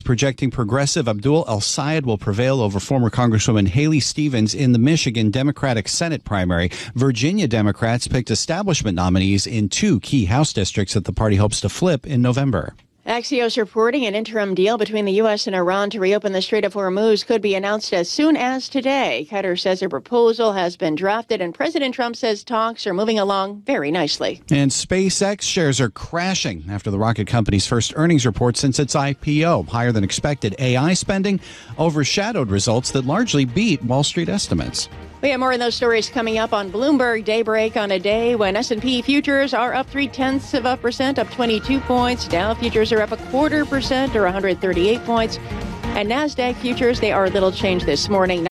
projecting progressive Abdul El-Sayed will prevail over former Congresswoman Haley Stevens in the Michigan Democratic Senate primary. Virginia Democrats picked establishment nominees in 2 key House districts that the party hopes to flip in November. Axios reporting an interim deal between the U.S. and Iran to reopen the Strait of Hormuz could be announced as soon as today. Qatar says a proposal has been drafted, and President Trump says talks are moving along very nicely. And SpaceX shares are crashing after the rocket company's first earnings report since its IPO. Higher than expected AI spending overshadowed results that largely beat Wall Street estimates. We have more of those stories coming up on Bloomberg Daybreak on a day when S&P futures are up 0.3%, up 22 points. Dow futures are up 0.25% or 138 points. And NASDAQ futures, they are a little changed this morning.